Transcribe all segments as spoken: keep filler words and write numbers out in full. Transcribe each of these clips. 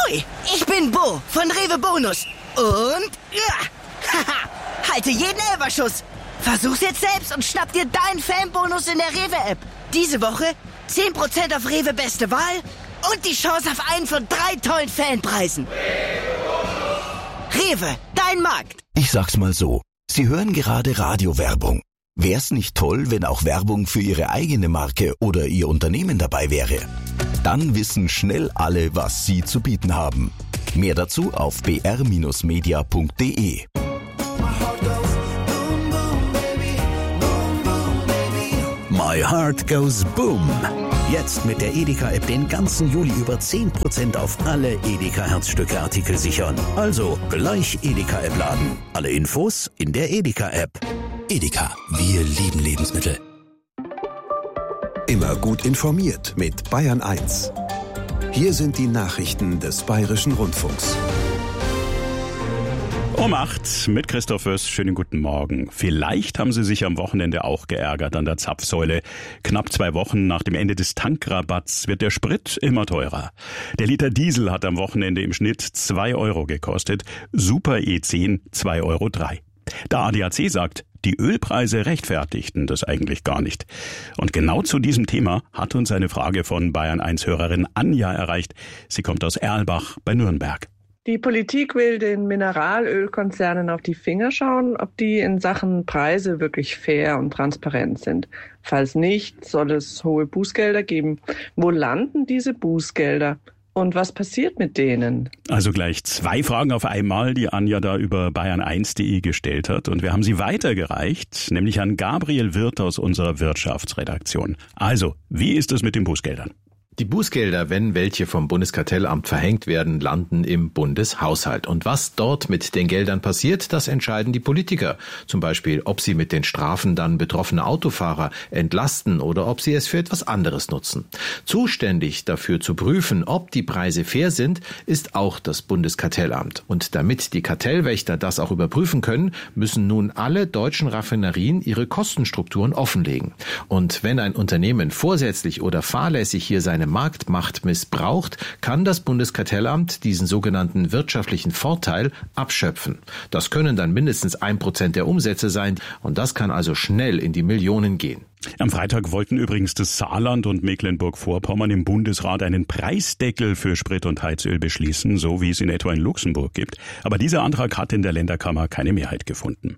Hoi, ich bin Bo von Rewe Bonus. Und, ja, haha, halte jeden Elferschuss. Versuch's jetzt selbst und schnapp dir deinen Fanbonus in der Rewe-App. Diese Woche zehn Prozent auf Rewe Beste Wahl und die Chance auf einen von drei tollen Fanpreisen. Rewe, dein Markt. Ich sag's mal so, Sie hören gerade Radiowerbung. Wär's nicht toll, wenn auch Werbung für Ihre eigene Marke oder Ihr Unternehmen dabei wäre? Dann wissen schnell alle, was Sie zu bieten haben. Mehr dazu auf b r Bindestrich media punkt d e. My Heart Goes Boom. Jetzt mit der Edeka-App den ganzen Juli über zehn Prozent auf alle Edeka-Herzstücke-Artikel sichern. Also gleich Edeka-App laden. Alle Infos in der Edeka-App. Edeka, wir lieben Lebensmittel. Immer gut informiert mit Bayern eins. Hier sind die Nachrichten des Bayerischen Rundfunks. Um acht mit Christoph Wöss. Schönen guten Morgen. Vielleicht haben Sie sich am Wochenende auch geärgert an der Zapfsäule. Knapp zwei Wochen nach dem Ende des Tankrabatts wird der Sprit immer teurer. Der Liter Diesel hat am Wochenende im Schnitt zwei Euro gekostet. Super E zehn zwei Euro drei. Der A D A C sagt, die Ölpreise rechtfertigten das eigentlich gar nicht. Und genau zu diesem Thema hat uns eine Frage von Bayern eins Hörerin Anja erreicht. Sie kommt aus Erlbach bei Nürnberg. Die Politik will den Mineralölkonzernen auf die Finger schauen, ob die in Sachen Preise wirklich fair und transparent sind. Falls nicht, soll es hohe Bußgelder geben. Wo landen diese Bußgelder? Und was passiert mit denen? Also gleich zwei Fragen auf einmal, die Anja da über bayern eins punkt d e gestellt hat. Und wir haben sie weitergereicht, nämlich an Gabriel Wirth aus unserer Wirtschaftsredaktion. Also, wie ist es mit den Bußgeldern? Die Bußgelder, wenn welche vom Bundeskartellamt verhängt werden, landen im Bundeshaushalt. Und was dort mit den Geldern passiert, das entscheiden die Politiker. Zum Beispiel, ob sie mit den Strafen dann betroffene Autofahrer entlasten oder ob sie es für etwas anderes nutzen. Zuständig dafür zu prüfen, ob die Preise fair sind, ist auch das Bundeskartellamt. Und damit die Kartellwächter das auch überprüfen können, müssen nun alle deutschen Raffinerien ihre Kostenstrukturen offenlegen. Und wenn ein Unternehmen vorsätzlich oder fahrlässig hier seine Marktmacht missbraucht, kann das Bundeskartellamt diesen sogenannten wirtschaftlichen Vorteil abschöpfen. Das können dann mindestens ein Prozent der Umsätze sein und das kann also schnell in die Millionen gehen. Am Freitag wollten übrigens das Saarland und Mecklenburg-Vorpommern im Bundesrat einen Preisdeckel für Sprit und Heizöl beschließen, so wie es in etwa in Luxemburg gibt. Aber dieser Antrag hat in der Länderkammer keine Mehrheit gefunden.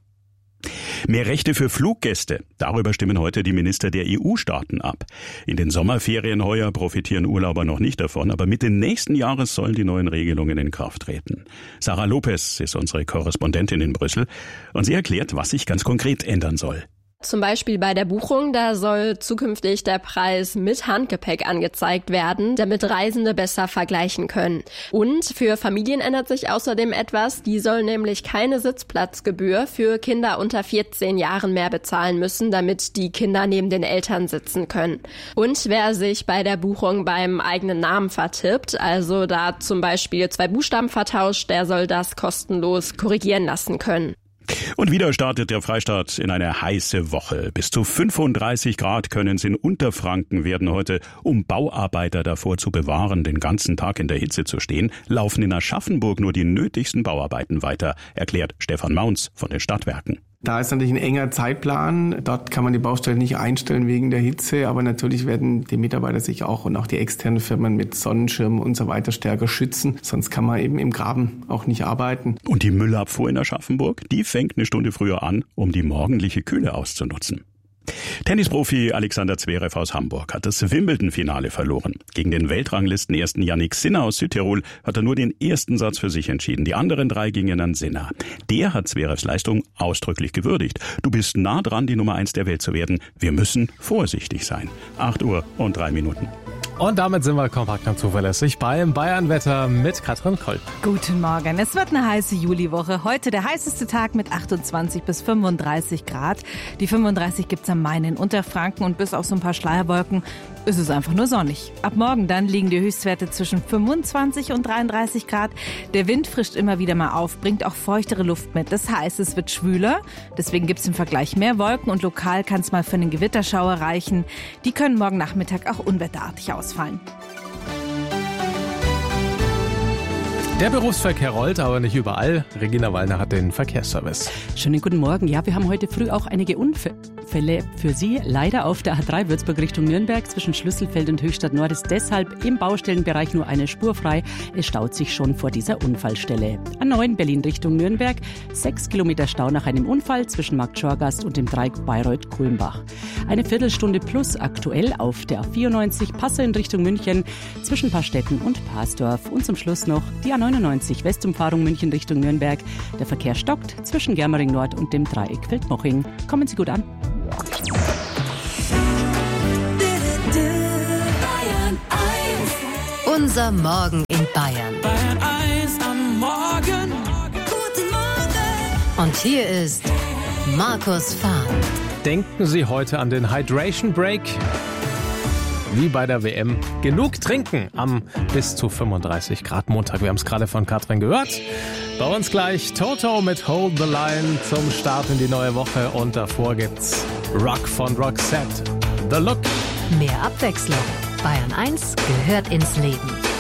Mehr Rechte für Fluggäste. Darüber stimmen heute die Minister der E U-Staaten ab. In den Sommerferien heuer profitieren Urlauber noch nicht davon, aber Mitte nächsten Jahres sollen die neuen Regelungen in Kraft treten. Sarah Lopez ist unsere Korrespondentin in Brüssel und sie erklärt, was sich ganz konkret ändern soll. Zum Beispiel bei der Buchung, da soll zukünftig der Preis mit Handgepäck angezeigt werden, damit Reisende besser vergleichen können. Und für Familien ändert sich außerdem etwas, die sollen nämlich keine Sitzplatzgebühr für Kinder unter vierzehn Jahren mehr bezahlen müssen, damit die Kinder neben den Eltern sitzen können. Und wer sich bei der Buchung beim eigenen Namen vertippt, also da zum Beispiel zwei Buchstaben vertauscht, der soll das kostenlos korrigieren lassen können. Und wieder startet der Freistaat in eine heiße Woche. Bis zu fünfunddreißig Grad können es in Unterfranken werden heute, um Bauarbeiter davor zu bewahren, den ganzen Tag in der Hitze zu stehen, laufen in Aschaffenburg nur die nötigsten Bauarbeiten weiter, erklärt Stefan Maunz von den Stadtwerken. Da ist natürlich ein enger Zeitplan. Dort kann man die Baustelle nicht einstellen wegen der Hitze, aber natürlich werden die Mitarbeiter sich auch und auch die externen Firmen mit Sonnenschirmen und so weiter stärker schützen. Sonst kann man eben im Graben auch nicht arbeiten. Und die Müllabfuhr in Aschaffenburg, die fängt eine Stunde früher an, um die morgendliche Kühle auszunutzen. Tennisprofi Alexander Zverev aus Hamburg hat das Wimbledon-Finale verloren. Gegen den Weltranglistenersten Yannick Sinner aus Südtirol hat er nur den ersten Satz für sich entschieden. Die anderen drei gingen an Sinner. Der hat Zverevs Leistung ausdrücklich gewürdigt. Du bist nah dran, die Nummer eins der Welt zu werden. Wir müssen vorsichtig sein. acht Uhr und drei Minuten. Und damit sind wir kompakt und zuverlässig beim Bayernwetter mit Katrin Kolb. Guten Morgen. Es wird eine heiße Juliwoche. Heute der heißeste Tag mit achtundzwanzig bis fünfunddreißig Grad. Die fünfunddreißig gibt's am Main in Unterfranken und bis auf so ein paar Schleierwolken ist es einfach nur sonnig. Ab morgen dann liegen die Höchstwerte zwischen fünfundzwanzig und dreiunddreißig Grad. Der Wind frischt immer wieder mal auf, bringt auch feuchtere Luft mit. Das heißt, es wird schwüler. Deswegen gibt's im Vergleich mehr Wolken und lokal kann es mal für einen Gewitterschauer reichen. Die können morgen Nachmittag auch unwetterartig ausfallen. Der Berufsverkehr rollt, aber nicht überall. Regina Wallner hat den Verkehrsservice. Schönen guten Morgen. Ja, wir haben heute früh auch einige Unfälle für Sie. Leider auf der A drei Würzburg Richtung Nürnberg zwischen Schlüsselfeld und Höchstadt Nord ist deshalb im Baustellenbereich nur eine Spur frei. Es staut sich schon vor dieser Unfallstelle. A neun Berlin Richtung Nürnberg. Sechs Kilometer Stau nach einem Unfall zwischen Markt Schorgast und dem Dreieck Bayreuth-Kulmbach. Eine Viertelstunde plus aktuell auf der A vierundneunzig Passau in Richtung München zwischen Paarstetten und Parsdorf. Und zum Schluss noch die A neunundneunzig Westumfahrung München Richtung Nürnberg. Der Verkehr stockt zwischen Germering Nord und dem Dreieck Feldmoching. Kommen Sie gut an. Unser Morgen in Bayern. Bayern eins am Morgen. Guten Morgen. Und hier ist Markus Fahr. Denken Sie heute an den Hydration Break? Wie bei der W M. Genug trinken am bis zu fünfunddreißig Grad Montag. Wir haben es gerade von Katrin gehört. Bei uns gleich Toto mit Hold the Line zum Start in die neue Woche. Und davor gibt's Rock von Roxette. The Look. Mehr Abwechslung. Bayern eins gehört ins Leben.